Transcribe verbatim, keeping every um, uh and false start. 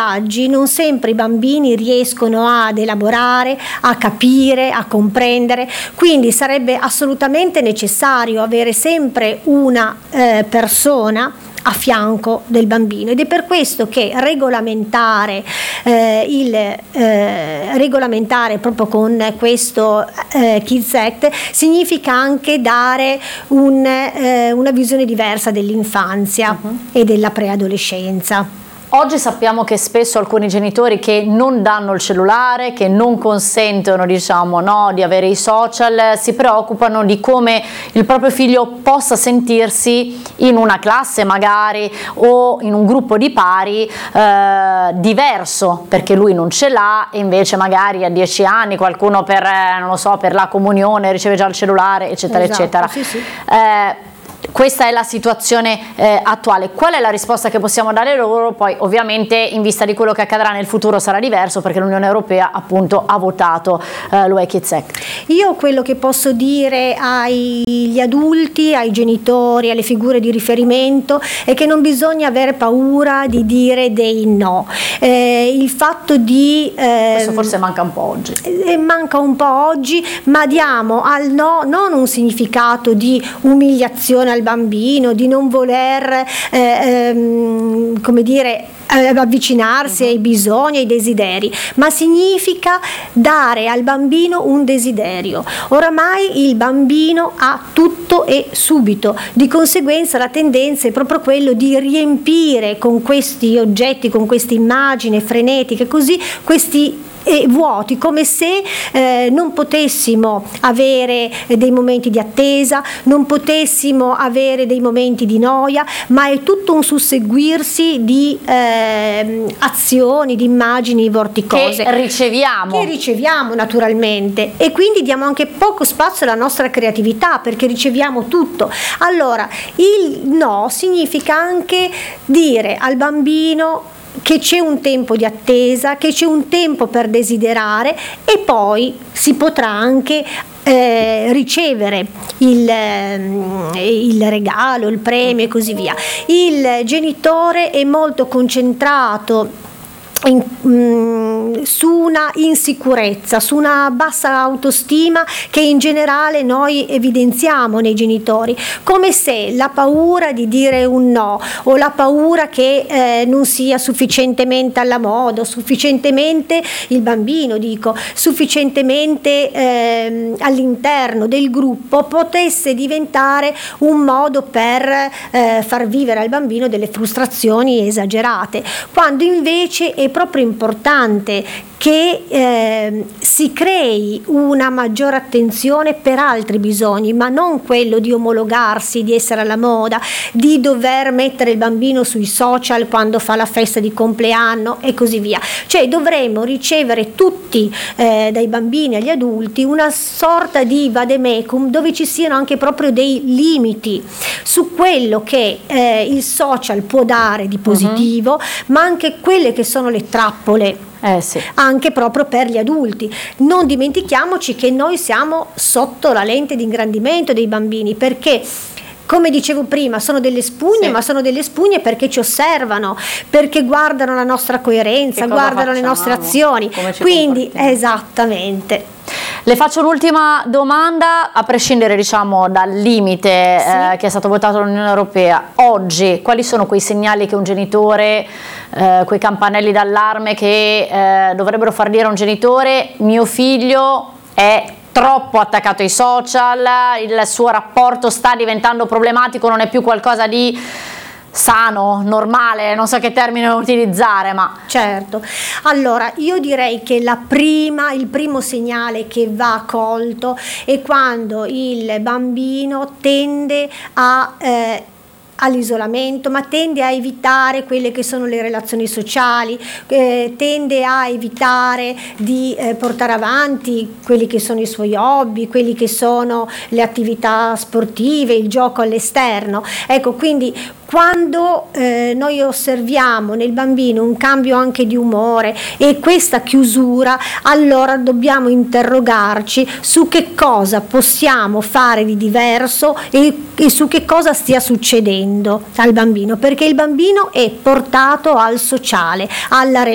linguaggi non sempre i bambini riescono ad elaborare, a capire, a comprendere, quindi sarebbe assolutamente necessario avere sempre una eh, persona a fianco del bambino, ed è per questo che regolamentare eh, il eh, regolamentare proprio con questo eh, Kids Act significa anche dare un, eh, una visione diversa dell'infanzia uh-huh. e della preadolescenza. Oggi sappiamo che spesso alcuni genitori che non danno il cellulare, che non consentono, diciamo, no, di avere i social, si preoccupano di come il proprio figlio possa sentirsi in una classe magari o in un gruppo di pari eh, diverso, perché lui non ce l'ha e invece magari a dieci anni qualcuno per, eh, non lo so, per la comunione riceve già il cellulare, eccetera, esatto, eccetera. Sì, sì. Eh, Questa è la situazione eh, attuale. Qual è la risposta che possiamo dare loro? Poi ovviamente in vista di quello che accadrà nel futuro sarà diverso, perché l'Unione Europea appunto ha votato eh, l'U E Kids Act. Io quello che posso dire agli adulti, ai genitori, alle figure di riferimento è che non bisogna avere paura di dire dei no. Eh, il fatto di... Eh, Questo forse manca un po' oggi. Eh, manca un po' oggi, ma diamo al no non un significato di umiliazione al bambino, di non voler eh, ehm, come dire eh, avvicinarsi uh-huh. ai bisogni, ai desideri, ma significa dare al bambino un desiderio. Oramai il bambino ha tutto e subito, di conseguenza la tendenza è proprio quello di riempire con questi oggetti, con queste immagini frenetiche, così questi e vuoti, come se eh, non potessimo avere dei momenti di attesa, non potessimo avere dei momenti di noia, ma è tutto un susseguirsi di eh, azioni, di immagini vorticose che riceviamo che riceviamo naturalmente, e quindi diamo anche poco spazio alla nostra creatività perché riceviamo tutto. Allora il no significa anche dire al bambino che c'è un tempo di attesa, che c'è un tempo per desiderare, e poi si potrà anche eh, ricevere il, il regalo, il premio e così via. Il genitore è molto concentrato In, mh, su una insicurezza, su una bassa autostima che in generale noi evidenziamo nei genitori, come se la paura di dire un no o la paura che eh, non sia sufficientemente alla moda, sufficientemente il bambino dico, sufficientemente eh, all'interno del gruppo potesse diventare un modo per eh, far vivere al bambino delle frustrazioni esagerate, quando invece è proprio importante che eh, si crei una maggiore attenzione per altri bisogni, ma non quello di omologarsi, di essere alla moda, di dover mettere il bambino sui social quando fa la festa di compleanno e così via. Cioè dovremmo ricevere tutti, eh, dai bambini agli adulti, una sorta di vademecum dove ci siano anche proprio dei limiti su quello che eh, il social può dare di positivo, uh-huh. ma anche quelle che sono le trappole. Eh sì. Anche proprio per gli adulti. Non dimentichiamoci che noi siamo sotto la lente di ingrandimento dei bambini, perché come dicevo prima sono delle spugne, sì. ma sono delle spugne perché ci osservano, perché guardano la nostra coerenza, guardano le nostre azioni, quindi esattamente. Le faccio un'ultima domanda, a prescindere diciamo dal limite sì. eh, che è stato votato dall'Unione Europea. Oggi quali sono quei segnali che un genitore, eh, quei campanelli d'allarme che eh, dovrebbero far dire a un genitore: mio figlio è troppo attaccato ai social, il suo rapporto sta diventando problematico, non è più qualcosa di sano, normale, non so che termine utilizzare, ma certo. Allora io direi che la prima, il primo segnale che va colto è quando il bambino tende a eh, all'isolamento, ma tende a evitare quelle che sono le relazioni sociali, eh, tende a evitare di eh, portare avanti quelli che sono i suoi hobby, quelli che sono le attività sportive, il gioco all'esterno. Ecco, quindi quando eh, noi osserviamo nel bambino un cambio anche di umore e questa chiusura, allora dobbiamo interrogarci su che cosa possiamo fare di diverso e, e su che cosa stia succedendo al bambino, perché il bambino è portato al sociale, alla relazione.